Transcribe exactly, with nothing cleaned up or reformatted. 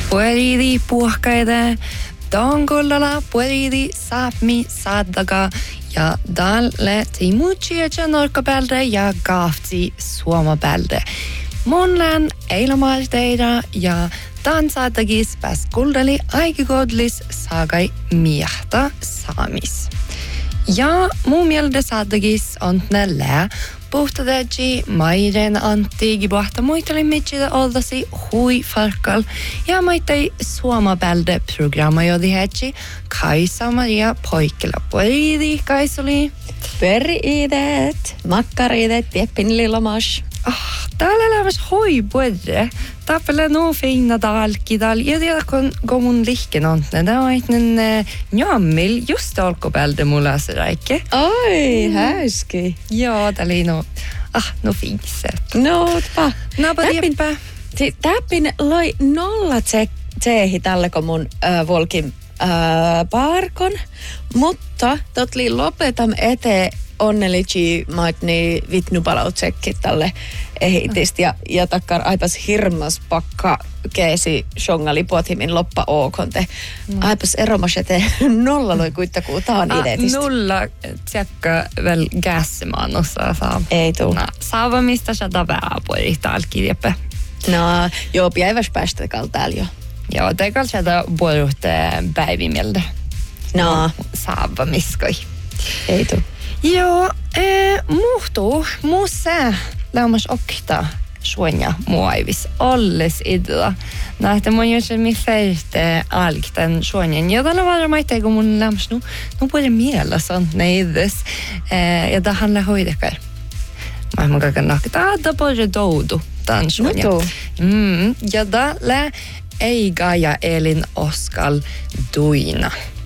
Pueridi puhkaide, dongollala pueridi saapmi saadaga ja dalle timutsietja norkapälde ja gaafti suomapälde. Monlan eilomalteida ja tansaatagis pääs kuldali aikikodlis saagai miehta saamis. Ja muu mielde saatagis on nällä puhtadegi maiden antigi pohta muitali mitsida oldasi hui farkal ja maitai suomapälde programma jodi hetsi Kaisa Maria Poikkila. Pueridi Kaisoli. Pueridet, makkaridet, Peppin Lillamas. Ah, täällä elämässä hoi puerre. Tappele no fina dalkidal. Ja tiedä, kun, kun mun liikken on, tämä on einen njammil just alkopälde mulla se räikke. Oi, mm. häyski. Joo, tää oli no, ah, no fiiset. No, pa. No, pa tiepä. Täppin loi nolla tsehi tälle, kun mun äh, volkin äh, parkon, mutta totli lopetam eteen onnellitsi maitni vitnupalautsekki tälle ehitistä ja, ja takkar aipas hirmas pakka keesi shongali puothimin loppa ookonte. Mm. Aipas eromas ete nolla loi kuittakuu taan ah, idetistä. Nolla tsekka väl gässimaan osaa saa. Ei tuu. No, saava mistä sada vähän puoli täällä kirjepe. No, joo, päiväs päästä täällä jo. Joo, teikal sieltä puolutte päivimieltä. No. Saava miskoi. Ei tuu. Joo, eh, muhtuu. Muussa lämmäs okta suonja muaivis alles idea. Nähtä mun jos mi färte alkten suonjan. Ja tällä varmaan ei kun mun lämmäs nu, nu puhutaan mielessä on neides. Eh, ja tähän le hoidekar. Mä en mukaan nakta, da puhutaan doudu tämän suonja. No mm, ja tällä Eiga ja Elin Oskal Duina.